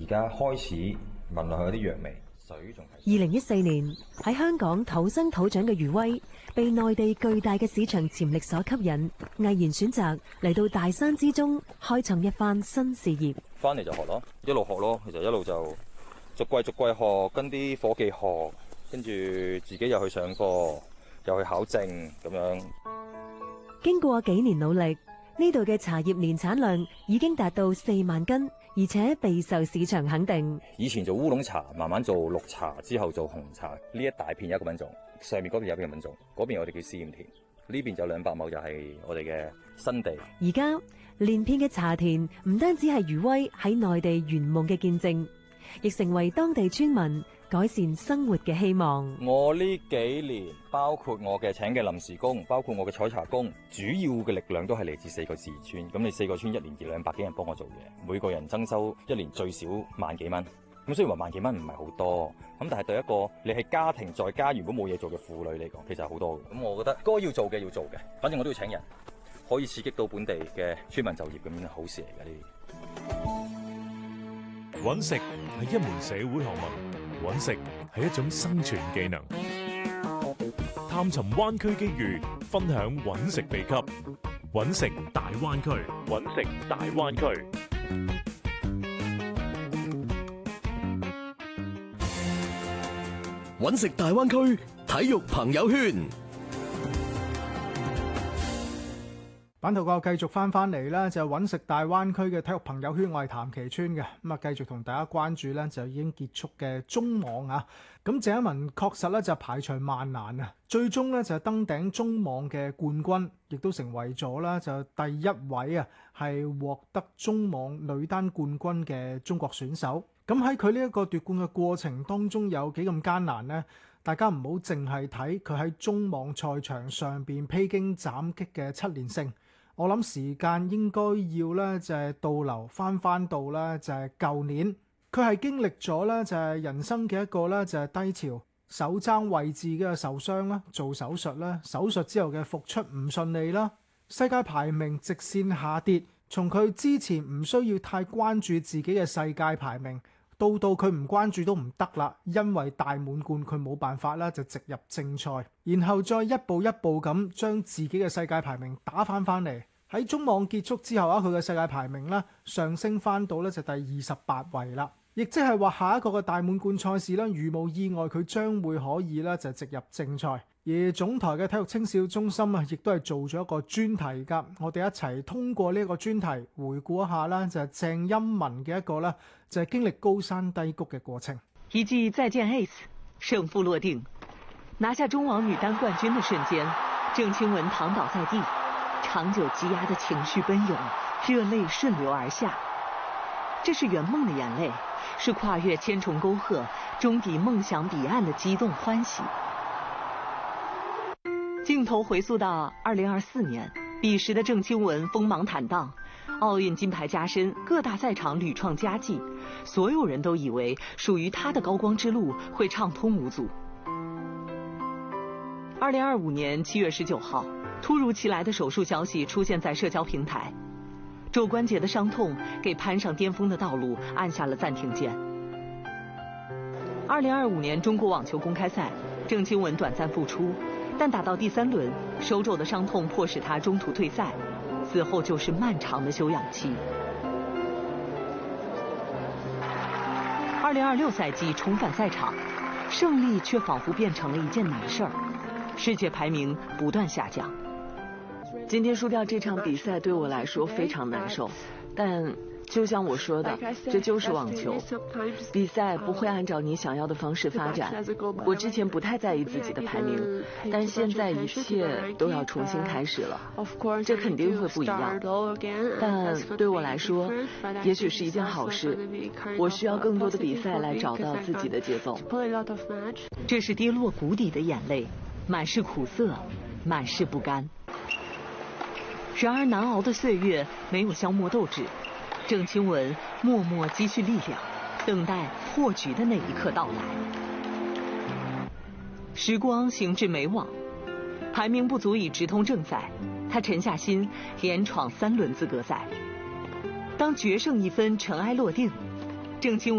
家開始聞落去有啲藥味。水仲係。 2014年喺香港土生土長嘅余威，被內地巨大嘅市場潛力所吸引，毅然選擇嚟到大山之中，開創一番新事業。 翻嚟就學咯，一路學咯，其實一路就逐季學，跟啲夥計學，跟住自己又去上課，又去考證咁樣。 經過幾年努力，呢度嘅茶葉年產量已經達到4萬斤，而且備受市場肯定。 以前做烏龍茶，慢慢做綠茶，之後做紅茶。呢一大片有一個品種，上面嗰邊有一個品種，嗰邊我哋叫試驗田，呢邊就200畝就係我哋嘅新地。 而家連片嘅茶田唔單止係余威喺內地圓夢嘅見證，亦成為當地村民改善生活嘅希望。 我呢幾年，包括我嘅請嘅臨時工，包括我嘅採茶工，主要嘅力量都係嚟自4個自然村。咁你4個村1年200幾人幫我做嘢，每個人增收1年最少萬幾蚊。咁雖然話萬幾蚊唔係好多，咁但係對一個你係家庭在家如果冇嘢做嘅婦女嚟講，其實係好多嘅。咁我覺得該要做嘅要做嘅，反正我都要請人，可以刺激到本地嘅村民就業，咁樣係好事嚟嘅呢啲。 搵食係一門社會學問。搵食係一種生存技能，探尋灣區機遇，分享搵食秘笈。搵食大灣區，搵食大灣區。 搵食大灣區體育朋友圈。 版圖個繼續翻嚟啦，就揾食大灣區嘅體育朋友圈，我係譚其川嘅。咁啊，繼續同大家關注呢就已經結束嘅中網啊。咁鄭一文確實咧就排除萬難啊，最終咧就登頂中網嘅冠軍，亦都成為咗啦就第一位啊係獲得中網女單冠軍嘅中國選手。咁喺佢呢一個奪冠嘅過程當中有幾咁艱難呢？大家唔好淨係睇佢喺中網賽場上邊披荊斬棘嘅7連勝。我諗時間應該要咧就係倒流翻到咧就係舊年，佢係經歷咗咧就係人生嘅一個咧就係低潮，手踭位置嘅受傷啦，做手術啦，手術之後嘅復出唔順利啦，世界排名直線下跌，從佢之前唔需要太關注自己嘅世界排名，到佢唔關注都唔得啦，因為大滿貫佢冇辦法啦就直入正賽，然後再一步一步咁將自己嘅世界排名打翻嚟。喺中網結束之後啊，佢嘅世界排名咧上升翻到咧就第28位啦，亦即係話下一個嘅大滿貫賽事咧，如無意外佢將會可以咧就直入正賽。而總台嘅體育青少中心啊，亦都係做咗一個專題噶，我哋一齊通過呢個專題回顧一下啦，就係鄭欽文嘅一個咧就係經歷高山低谷嘅過程。 一記再見 Ace， 勝負落定，拿下中網女單冠軍的瞬間，鄭欽文躺倒在地。長久積壓的情緒奔湧，熱淚順流而下。這是圓夢的眼淚，是跨越千重溝壑，終抵夢想彼岸的激動歡喜。鏡頭回溯到2024年，彼時的鄭欽文鋒芒坦蕩，奧運金牌加身，各大賽場屢創佳績，所有人都以為屬於他的高光之路會暢通無阻。2025年7月19號。突如其來的手術消息出現在社交平台，肘關節的傷痛給攀上巔峰的道路按下了暫停鍵。2025年中國網球公開賽，鄭欽文短暫復出，但打到第3輪，手肘的傷痛迫使他中途退賽，此後就是漫長的休養期。2026賽季重返賽場，勝利卻仿佛變成了一件難事兒，世界排名不斷下降。 今天輸掉這場比賽對我來說非常難受，但就像我說的，這就是網球，比賽不會按照你想要的方式發展。我之前不太在意自己的排名，但現在一切都要重新開始了，這肯定會不一樣。但對我來說，也許是一件好事，我需要更多的比賽來找到自己的節奏。 這是跌落谷底的眼淚，滿是苦澀，滿是不甘。然而難熬的歲月沒有消磨鬥志，鄭欽文默默積蓄力量，等待破局的那一刻到來。時光行至美網，排名不足以直通正賽，他沉下心連闖3輪資格賽。當決勝一分塵埃落定，鄭欽文